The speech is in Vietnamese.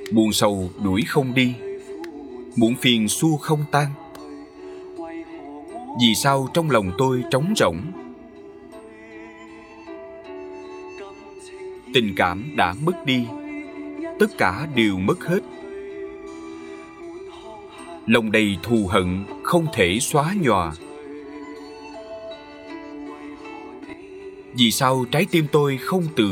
Buồn sầu đuổi không đi, muộn phiền xua không tan. Vì sao trong lòng tôi trống rỗng? Tình cảm đã mất đi, tất cả đều mất hết. Lòng đầy thù hận không thể xóa nhòa. Vì sao trái tim tôi không từ